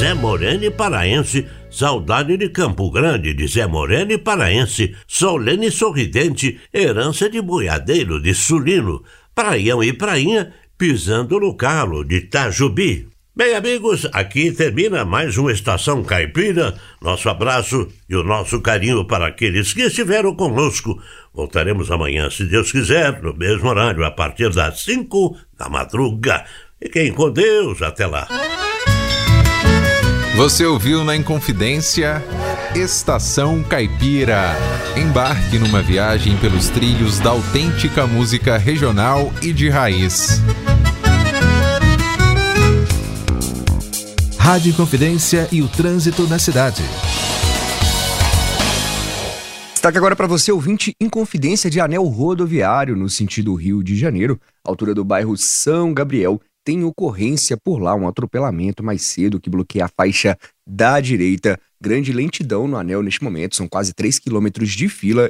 Zé Moreno e Paraense, saudade de Campo Grande de Zé Moreno e Paraense, solene e sorridente, herança de boiadeiro de Sulino, praião e prainha, pisando no calo de Itajubi. Bem, amigos, aqui termina mais uma Estação Caipira. Nosso abraço e o nosso carinho para aqueles que estiveram conosco. Voltaremos amanhã, se Deus quiser, no mesmo horário, a partir das 5 da madruga. Fiquem com Deus, até lá. Você ouviu na Inconfidência Estação Caipira. Embarque numa viagem pelos trilhos da autêntica música regional e de raiz. Rádio Inconfidência e o trânsito na cidade. Destaque agora para você, ouvinte, Inconfidência de anel rodoviário no sentido Rio de Janeiro, altura do bairro São Gabriel. Tem ocorrência por lá, um atropelamento mais cedo que bloqueia a faixa da direita. Grande lentidão no anel neste momento, são quase 3 quilômetros de fila